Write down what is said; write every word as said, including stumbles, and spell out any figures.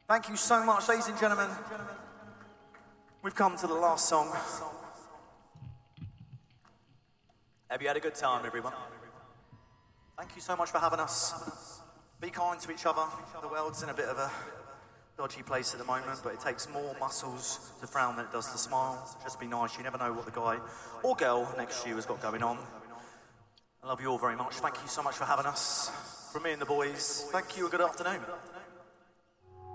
Thank you so much, ladies and gentlemen. We've come to the last song. Have you had a good time, everyone? Thank you so much for having us. Be kind to each other. The world's in a bit of a dodgy place at the moment, but it takes more muscles to frown than it does to smile. So just be nice. You never know what the guy or girl next to you has got going on. I love you all very much. Thank you so much for having us. From me and the boys, thank you and good afternoon.